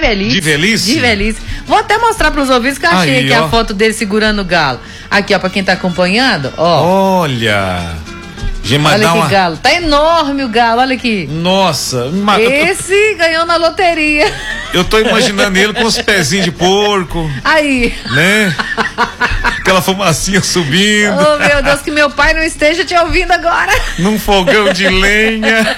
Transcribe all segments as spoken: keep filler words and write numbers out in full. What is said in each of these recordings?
velhice. De velhice? De velhice. Vou até mostrar pros ouvintes que eu achei Aí, aqui ó. a foto dele segurando o galo. Aqui, ó, pra quem tá acompanhando, ó. Olha. Gente, mas Olha dá que uma... galo. Tá enorme o galo, olha aqui. Nossa. ma- eu tô- Esse ganhou na loteria. Eu tô imaginando ele com os pezinhos de porco, Aí. né? Aquela fumacinha subindo. Oh, meu Deus, que meu pai não esteja te ouvindo agora. Num fogão de lenha.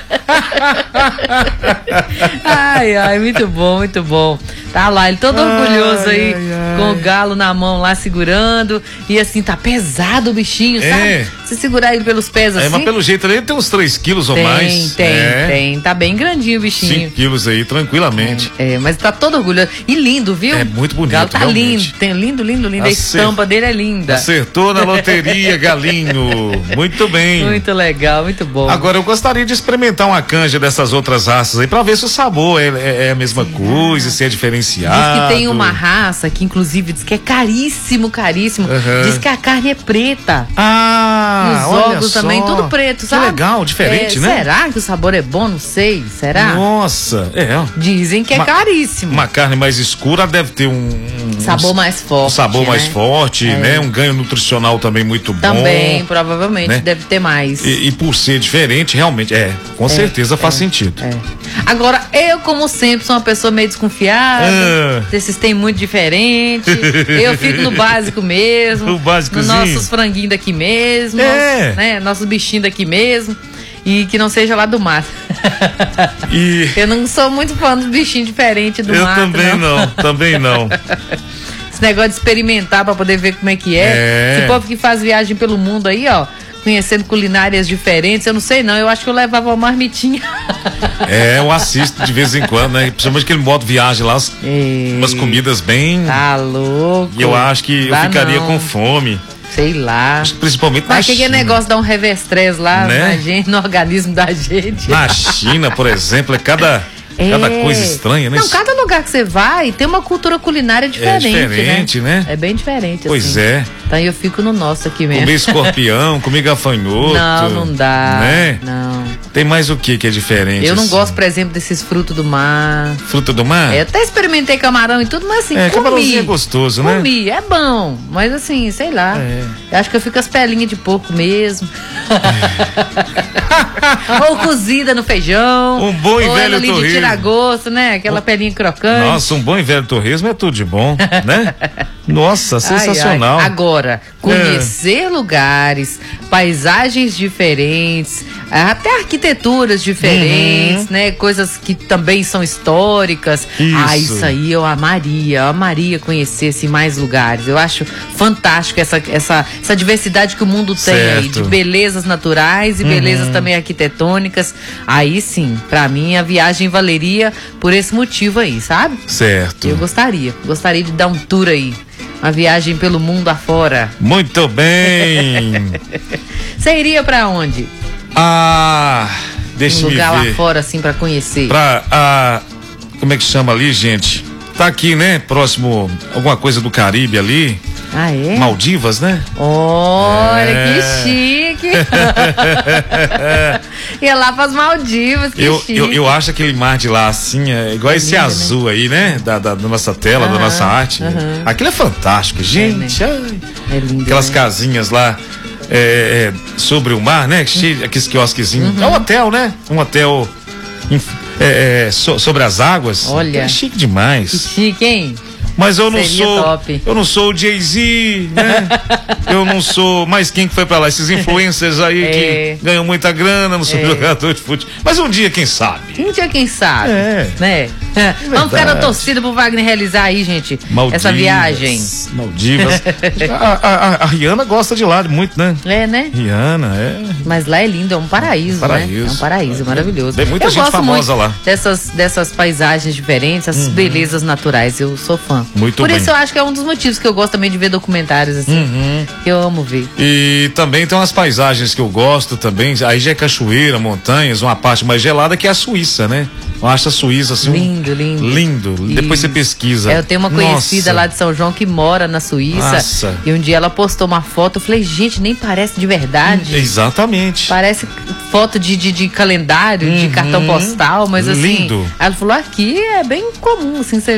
Ai, ai, muito bom, muito bom. Tá lá, ele todo Ai, orgulhoso aí, ai, ai. com o galo na mão lá segurando. E assim, tá pesado o bichinho, É. sabe? Se segurar ele pelos pés assim. É, mas pelo jeito ali ele tem uns três quilos ou tem, mais. tem, é. tem. Tá bem grandinho o bichinho. cinco quilos aí, tranquilamente. É, mas tá todo orgulhoso. E lindo, viu? É muito bonito, O galo tá realmente. lindo, tem lindo, lindo, lindo. A Acer- estampa dele é linda. Acertou na loteria, galinho. Muito bem. Muito legal, muito bom. Agora eu gostaria de experimentar uma canja dessas outras raças aí pra ver se o sabor é, é- é a mesma coisa, se é diferenciado. Diz que tem uma raça que inclusive diz que é caríssimo, caríssimo. Uhum. Diz que a carne é preta. Ah, E os olha ovos só. também, tudo preto, Que sabe? legal, diferente, É, né? Será que o sabor é bom? Não sei. Será? Nossa, é. ó. Dizem que é Uma- caríssimo. Uma carne mais escura deve ter um, um Sabor mais forte. um sabor mais né? forte, É. né? Um ganho nutricional também muito bom. Também, provavelmente, né? deve ter mais. E, e por ser diferente, realmente, é, com certeza faz sentido. É. Agora, eu, como sempre, sou uma pessoa meio desconfiada. Ah. Esses tem muito diferente. Eu fico no básico mesmo. O básicozinho. Nos nossos franguinhos daqui mesmo. É. Nossos, né, nossos bichinhos daqui mesmo. E que não seja lá do mato. E Eu não sou muito fã dos bichinhos diferentes do eu mato. também não. também não. Esse negócio de experimentar pra poder ver como é que é. É. Esse povo que faz viagem pelo mundo aí, ó. Conhecendo culinárias diferentes, eu não sei não, eu acho que eu levava uma marmitinha. É, eu assisto de vez em quando, né? Principalmente aquele modo viagem lá, as- Ei, umas comidas bem. Tá louco. E eu acho que eu Dá ficaria não. com fome. Sei lá. Principalmente na Mas que China. aquele negócio dá um revestrez lá Né? na gente, no organismo da gente. Na China, por exemplo, é cada, cada É. coisa estranha, né? Não, cada lugar que você vai tem uma cultura culinária diferente, diferente, né? É bem diferente, Pois assim. é. Então eu fico no nosso aqui mesmo. Comer escorpião, comer gafanhoto. Não, não dá. Né? Não. Tem mais o que que é diferente? Eu não assim? gosto, por exemplo, desses frutos do mar. Fruta do mar? É, até experimentei camarão e tudo, mas assim, É, comi. camarãozinho é gostoso, né? Comi, é bom, mas assim, sei lá. É. Eu acho que eu fico as pelinhas de porco mesmo. Ou cozida no feijão. Um bom e ou velho ela ali de torresmo. tira-gosto, né? Aquela pelinha crocante. Nossa, um bom e velho torresmo é tudo de bom, né? Nossa, Ai, sensacional. ai. Agora, conhecer lugares, paisagens diferentes, até arquiteturas diferentes, Uhum. né? Coisas que também são históricas. Isso. Ah, isso aí eu amaria, eu amaria conhecer assim, mais lugares. Eu acho fantástico essa, essa, essa diversidade que o mundo tem aí, Certo. de belezas naturais e belezas também arquitetônicas. Aí sim, pra mim a viagem valeria por esse motivo aí, sabe? Certo. Eu gostaria, gostaria de dar um tour aí. Uma viagem pelo mundo afora. Muito bem. Você iria pra onde? Ah, Um deixa eu lugar lá ver. fora, assim, pra conhecer. Pra, ah, como é que chama ali, gente? Tá aqui, né? Próximo, alguma coisa do Caribe ali. Ah, é? Maldivas, né? Olha, É. que chique. Ia lá pras Maldivas, que Eu, chique. eu, eu acho aquele mar de lá assim, é igual esse lindo, né? azul aí, né? Da, da, da nossa tela, da Aham, nossa arte. aham. Aquilo é fantástico, gente. ai. É lindo, Aquelas né? casinhas lá é, é, sobre o mar, né? Cheio, aqueles quiosquezinhos. Uhum. É um hotel, né? Um hotel inf- é, é, so- sobre as águas. Olha. É chique Que demais. chique, hein? Mas eu não Seria sou. top. Eu não sou o Jay-Z, né? Eu não sou. Mas quem que foi pra lá? Esses influencers aí É. que ganham muita grana, não sou É. jogador de futebol. Mas um dia, quem sabe? Um dia, quem sabe? É. Né? Vamos ficar na torcida pro Wagner realizar aí, gente. Maldivas, Essa viagem. Maldivas. a, a, a- a Rihanna gosta de lá muito, né? É, né? Rihanna, é. Mas lá é lindo, é um paraíso, Paraíso. né? É um paraíso, maravilhoso. Tem muita eu gente gosto famosa muito lá. Dessas, dessas paisagens diferentes, essas belezas naturais, eu sou fã. Muito Por bem. isso eu acho que é um dos motivos que eu gosto também de ver documentários assim, Uhum. que eu amo ver. E também tem umas paisagens que eu gosto também. Aí já é cachoeira, montanhas, uma parte mais gelada que é a Suíça, né? Eu acho a Suíça assim. um- Lindo, lindo. Lindo. Depois você Isso. pesquisa. É, eu tenho uma conhecida Nossa. lá de São João que mora na Suíça. Nossa. E um dia ela postou uma foto, eu falei, gente, nem parece de verdade. Exatamente. Parece foto de, de, de calendário, de Uhum. cartão postal, mas assim. Lindo. Ela falou, aqui é bem comum, assim, você